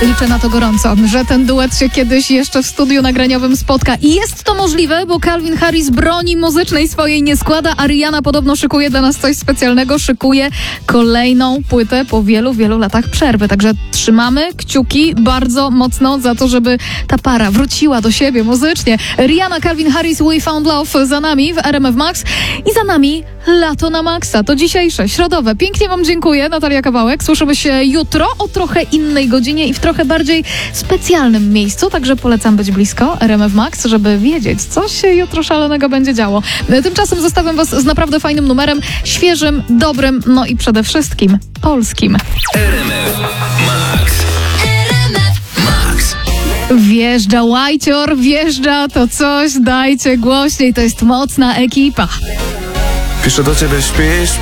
Liczę na to gorąco, że ten duet się kiedyś jeszcze w studiu nagraniowym spotka. I jest to możliwe, bo Calvin Harris broni muzycznej swojej nie składa, a Rihanna podobno szykuje dla nas coś specjalnego, szykuje kolejną płytę po wielu, wielu latach przerwy. Także trzymamy kciuki bardzo mocno za to, żeby ta para wróciła do siebie muzycznie. Rihanna, Calvin Harris, We Found Love za nami w RMF Max i za nami Lato na Maxa. To dzisiejsze, środowe. Pięknie wam dziękuję, Natalia Kawałek. Słyszymy się jutro o trochę innej godzinie i w trochę bardziej specjalnym miejscu, także polecam być blisko RMF Max, żeby wiedzieć, co się jutro szalonego będzie działo. Tymczasem zostawiam was z naprawdę fajnym numerem, świeżym, dobrym, no i przede wszystkim polskim. RMF Max. RMF Max. Wjeżdża Łajcior, wjeżdża to coś, dajcie głośniej, to jest mocna ekipa. Piszę do ciebie, śpisz,